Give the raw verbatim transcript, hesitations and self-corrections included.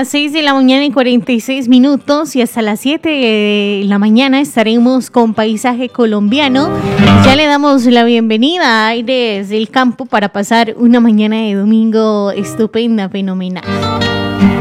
las seis de la mañana y cuarenta y seis minutos y hasta las siete de la mañana estaremos con Paisaje Colombiano. Ya le damos la bienvenida a Aires del Campo para pasar una mañana de domingo estupenda, fenomenal.